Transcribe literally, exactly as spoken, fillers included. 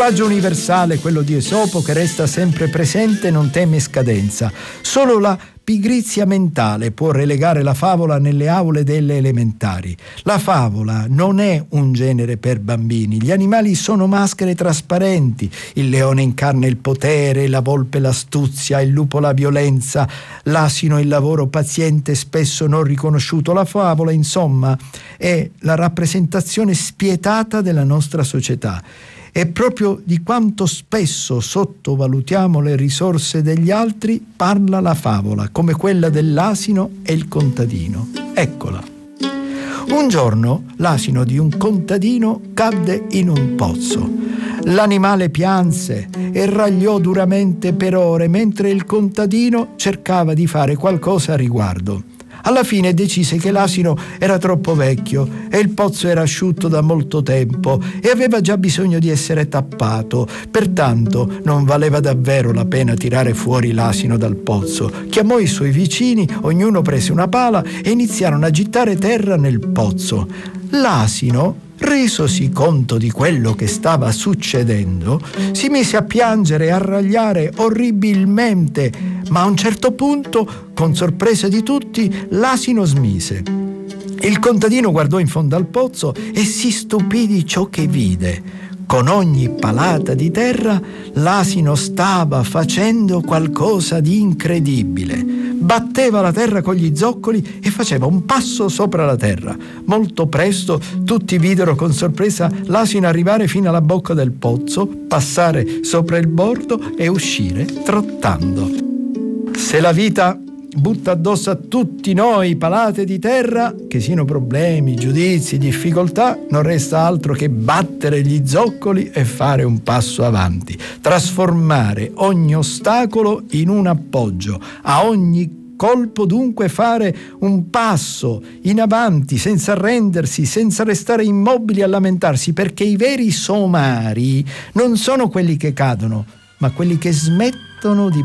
linguaggio universale, quello di Esopo, che resta sempre presente e non teme scadenza. Solo la pigrizia mentale può relegare la favola nelle aule delle elementari. La favola non è un genere per bambini. Gli animali sono maschere trasparenti. Il leone incarna il potere, la volpe l'astuzia, il lupo la violenza, l'asino il lavoro paziente spesso non riconosciuto. La favola, insomma, è la rappresentazione spietata della nostra società. E proprio di quanto spesso sottovalutiamo le risorse degli altri parla la favola, come quella dell'asino e il contadino. Eccola. Un giorno l'asino di un contadino cadde in un pozzo. L'animale pianse e ragliò duramente per ore, mentre il contadino cercava di fare qualcosa a riguardo. Alla fine decise che l'asino era troppo vecchio e il pozzo era asciutto da molto tempo e aveva già bisogno di essere tappato. Pertanto non valeva davvero la pena tirare fuori l'asino dal pozzo. Chiamò i suoi vicini, ognuno prese una pala e iniziarono a gittare terra nel pozzo. L'asino, resosi conto di quello che stava succedendo, si mise a piangere e a ragliare orribilmente, ma a un certo punto, con sorpresa di tutti, l'asino smise. Il contadino guardò in fondo al pozzo e si stupì di ciò che vide. Con ogni palata di terra l'asino stava facendo qualcosa di incredibile. Batteva la terra con gli zoccoli e faceva un passo sopra la terra. Molto presto tutti videro con sorpresa l'asino arrivare fino alla bocca del pozzo, passare sopra il bordo e uscire trottando. Se la vita butta addosso a tutti noi palate di terra, che siano problemi, giudizi, difficoltà, non resta altro che battere gli zoccoli e fare un passo avanti, trasformare ogni ostacolo in un appoggio, a ogni colpo dunque fare un passo in avanti senza arrendersi, senza restare immobili a lamentarsi, perché i veri somari non sono quelli che cadono, ma quelli che smettono di